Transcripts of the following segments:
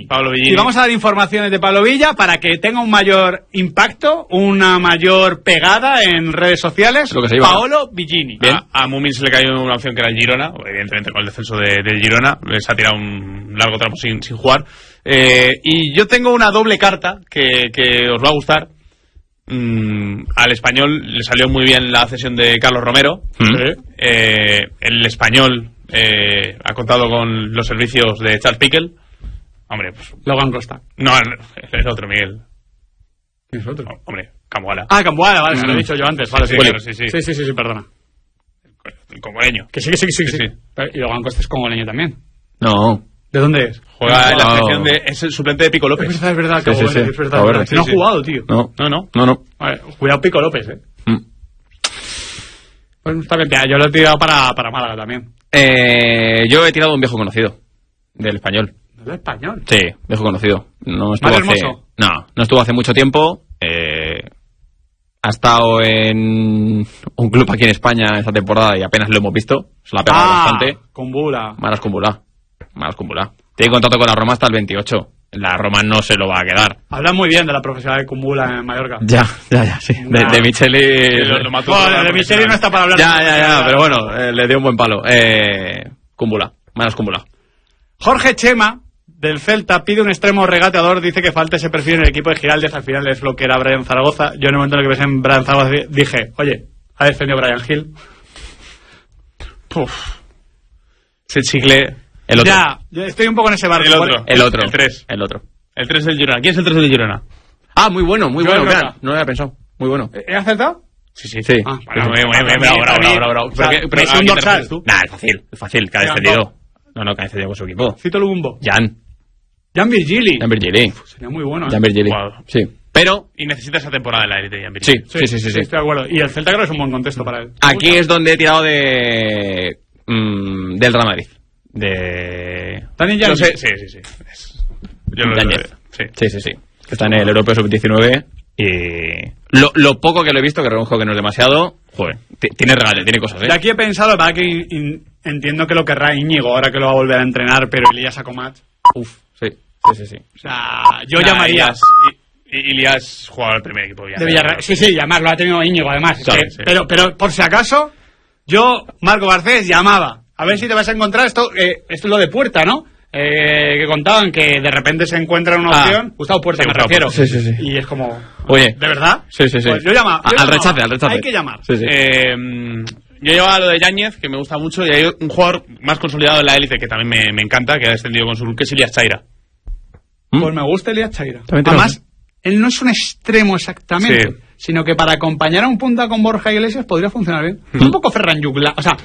Billini. Pablo Billini. Y vamos a dar informaciones de Pablo Villa para que tenga un mayor impacto, una mayor pegada en redes sociales. Lo que se iba. Paolo Billini. A Mumin se le cayó una opción que era el Girona, evidentemente con el descenso del Girona, les ha tirado un largo tramo sin jugar. Y yo tengo una doble carta que os va a gustar. Al Español le salió muy bien la cesión de Carlos Romero. El Español ha contado con los servicios de Charles Piquel. Hombre, pues Logan Costa. no, el otro, Miguel. ¿Quién es otro? Hombre, Camboala. Camboala, vale, se lo he dicho yo antes. Vale, Sí, sí, claro, sí. sí, perdona. El congoleño. Que sí. Pero, y Logan Costa es congoleño también. No. ¿De dónde es? Juega en la selección es el suplente de Pico López. Es verdad, Sí, sí, sí. es verdad. A ver, No ha jugado, tío. No. Vale, cuidado Pico López, Mm. Pues está bien, yo lo he tirado para Málaga también. Yo he tirado un viejo conocido del Español. ¿El español? Sí, viejo conocido. No estuvo ¿Mario hace... Hermoso? No estuvo hace mucho tiempo. Ha estado en un club aquí en España esta temporada y apenas lo hemos visto. Se la ha pegado bastante. Cumbula. Malas Cumbula. Tiene contrato con la Roma hasta el 28. La Roma no se lo va a quedar. Hablan muy bien de la profesional de Cumbula en Mallorca. Ya, sí. De Micheli... Lo mató Bueno, de Micheli no está para hablar. Ya, pero bueno, le dio un buen palo. Cumbula. Malas Cumbula. Jorge Chema, del Celta, pide un extremo regateador. Dice que falta ese perfil en el equipo de Giraldez. Al final es lo que era Brian Zaragoza. Yo en el momento en el que pensé en Brian Zaragoza dije, oye, ha defendido Brian Hill. Ese chicle. El otro. Ya, yo estoy un poco en ese barrio. El otro. El 3. El otro. El 3 del Girona. ¿Quién es el 3 del Girona? Ah, muy bueno. Yo creo Vean, que- no lo había pensado. Muy bueno. ¿He acertado? Sí. Sí. Ah, Bueno, bravo. O sea, Pero es ¿a un quién te dorsal. refieres tú? Nah, es fácil, que ha Vean, descendido. No, que ha descendido con su equipo. Cito Lugumbo. Jan Virgili. Virgili. Sería muy bueno, Jan Virgili. Wow. Sí. Pero, Y necesita esa temporada en la élite, Jan sí, Virgili. sí. Estoy de acuerdo. Y el Celta creo que es un buen contexto para él. Aquí es donde he tirado del Real Madrid. De... Dani Yo Yañez. sí. Yo lo Yáñez. Sí. Sí. Que está en el Europeo Sub-19 y... Lo poco que lo he visto, que reconozco que no es demasiado, joder, tiene regalo, tiene cosas, ¿eh? De aquí he pensado, para que entiendo que lo querrá Íñigo ahora que lo va a volver a entrenar, pero Elías Acomat. Uf, sí. O sea, yo llamaría. Ilias jugaba al primer equipo. De Villarreal. Sí, llamarlo ha tenido Íñigo además. Claro, Es que- sí. pero por si acaso, yo, Marco Garcés, llamaba. A ver si te vas a encontrar esto. Esto es lo de Puerta, ¿no? Que contaban que de repente se encuentra una opción. Gustavo Puerta, sí, me Gustavo refiero. Puerta. Sí. Y es como. Oye. ¿De verdad? Sí. Pues yo llamo. Al rechace. Hay que llamar. Sí. Yo llevaba lo de Yáñez, que me gusta mucho, y hay un jugador más consolidado en la élite que también me encanta, que ha descendido con su club, que es Ilias Chaira. Pues me gusta Elías Chaira. También Además, él no es un extremo exactamente, Sí. sino que para acompañar a un punta con Borja Iglesias podría funcionar bien. Es un poco Ferran Jugla, o sea,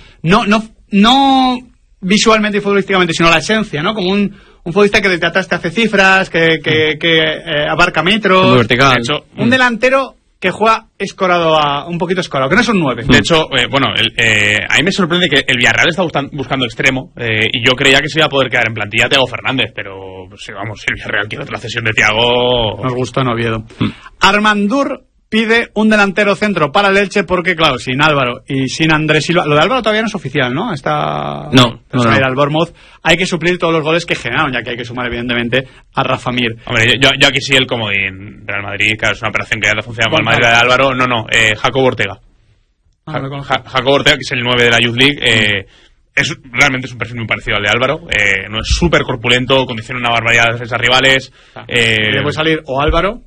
no visualmente y futbolísticamente, sino la esencia, ¿no? Como un futbolista que desde atrás te hace cifras, que abarca metros. Muy vertical. De hecho, Un delantero que juega un poquito escorado, que no son 9. De hecho, a mí me sorprende que el Villarreal está buscando extremo, y yo creía que se iba a poder quedar en plantilla Thiago Fernández, pero si el Villarreal quiere otra cesión de Thiago... Nos gustó en Oviedo. Armandur pide un delantero centro para el Elche porque, claro, sin Álvaro y sin Andrés Silva... Lo de Álvaro todavía no es oficial, ¿no? No. Ir al Bournemouth. Hay que suplir todos los goles que generaron, ya que hay que sumar, evidentemente, a Rafa Mir. Hombre, yo aquí sí el comodín Real Madrid, claro, es una operación que ya le funciona con el Madrid de Álvaro. No, Jacobo Ortega. Jacobo Ortega, que es el 9 de la Youth League, realmente es un perfil muy parecido al de Álvaro. No es súper corpulento, condiciona una barbaridad de defensas rivales. Le puede salir o Álvaro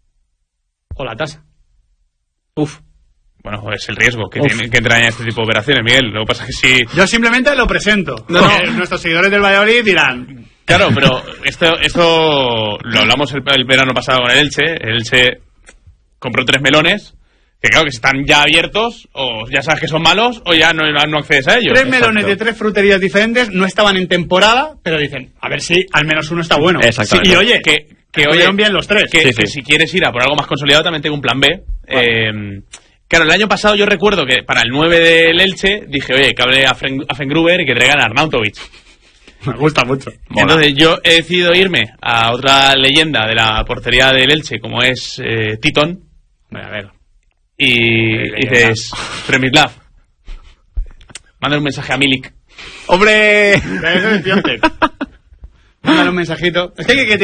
o la tasa. Uf. Bueno, es el riesgo que entraña este tipo de operaciones, Miguel. Lo que pasa es que sí... Yo simplemente lo presento. No. Nuestros seguidores del Valladolid dirán... Claro, pero esto lo hablamos el verano pasado con el Elche. El Elche compró 3 melones, que claro que están ya abiertos, o ya sabes que son malos, o ya no accedes a ellos. 3 melones de 3 fruterías diferentes, no estaban en temporada, pero dicen, a ver si al menos uno está bueno. Exactamente. Sí, y oye, que estuvieron bien los 3. Que si quieres ir a por algo más consolidado también tengo un plan B. Claro, el año pasado yo recuerdo que para el 9 del Elche dije, oye, que hable a Fengruber y que traigan a Arnautovic. Me gusta mucho. Entonces yo he decidido irme a otra leyenda de la portería del Elche, como es Titón. A ver. Y dices, Premislav, mándale un mensaje a Milik. ¡Hombre! Mándale un mensajito. Es que hay que